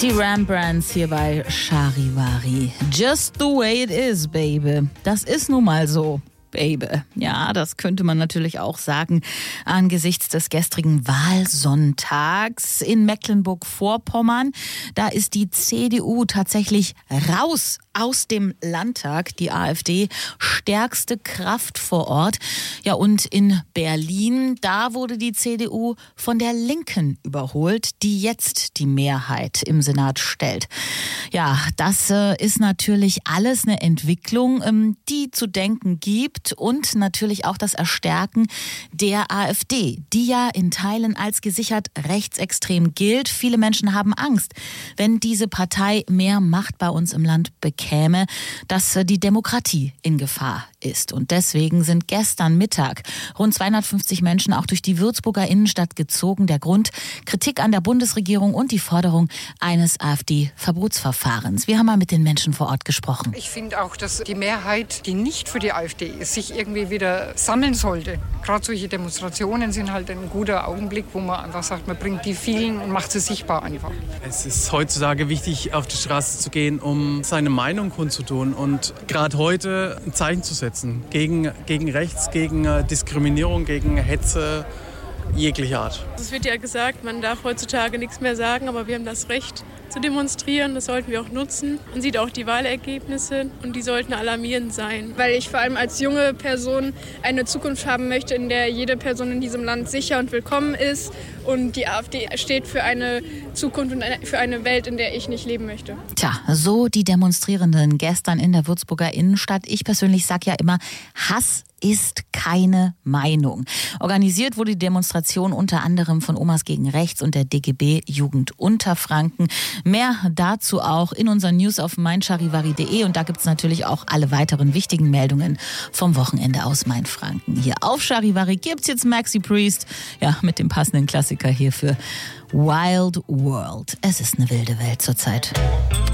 Die Rembrandts hier bei Charivari. Just the way it is, baby. Das ist nun mal so. Baby. Ja, das könnte man natürlich auch sagen angesichts des gestrigen Wahlsonntags in Mecklenburg-Vorpommern. Da ist die CDU tatsächlich raus aus dem Landtag, die AfD stärkste Kraft vor Ort. Ja, und in Berlin, da wurde die CDU von der Linken überholt, die jetzt die Mehrheit im Senat stellt. Ja, das ist natürlich alles eine Entwicklung, die zu denken gibt und natürlich auch das Erstärken der AfD, die ja in Teilen als gesichert rechtsextrem gilt. Viele Menschen haben Angst, wenn diese Partei mehr Macht bei uns im Land bekäme, dass die Demokratie in Gefahr ist. Und deswegen sind gestern Mittag rund 250 Menschen auch durch die Würzburger Innenstadt gezogen. Der Grund: Kritik an der Bundesregierung und die Forderung eines AfD-Verbotsverfahrens. Wir haben mal mit den Menschen vor Ort gesprochen. Ich finde auch, dass die Mehrheit, die nicht für die AfD ist, sich irgendwie wieder sammeln sollte. Gerade solche Demonstrationen sind halt ein guter Augenblick, wo man einfach sagt, man bringt die vielen und macht sie sichtbar einfach. Es ist heutzutage wichtig, auf die Straße zu gehen, um seine Meinung kundzutun und gerade heute ein Zeichen zu setzen gegen Rechts, gegen Diskriminierung, gegen Hetze jeglicher Art. Es wird ja gesagt, man darf heutzutage nichts mehr sagen, aber wir haben das Recht zu demonstrieren. Das sollten wir auch nutzen. Man sieht auch die Wahlergebnisse und die sollten alarmierend sein. Weil ich vor allem als junge Person eine Zukunft haben möchte, in der jede Person in diesem Land sicher und willkommen ist. Und die AfD steht für eine Zukunft und für eine Welt, in der ich nicht leben möchte. Tja, so die Demonstrierenden gestern in der Würzburger Innenstadt. Ich persönlich sage ja immer, Hass ist keine Meinung. Organisiert wurde die Demonstration unter anderem von Omas gegen Rechts und der DGB Jugend Unterfranken. Mehr dazu auch in unseren News auf meincharivari.de und da gibt's natürlich auch alle weiteren wichtigen Meldungen vom Wochenende aus Mainfranken. Hier auf Charivari gibt's jetzt Maxi Priest, ja, mit dem passenden Klassiker hier für Wild World. Es ist eine wilde Welt zurzeit.